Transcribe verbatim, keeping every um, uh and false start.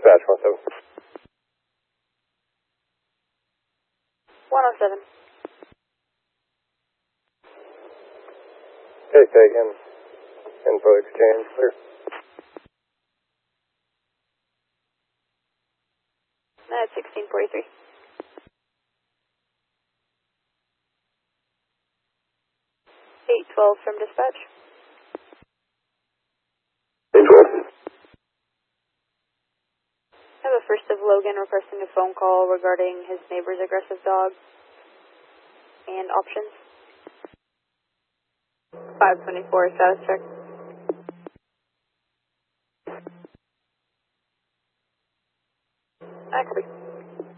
dispatch, one seven. one oh seven. Okay, taken. Info exchange, clear. That's sixteen forty-three. eight twelve from dispatch. eight twelve. I have a first of Logan requesting a phone call regarding his neighbor's aggressive dog and options. five twenty-four, status check. I copy.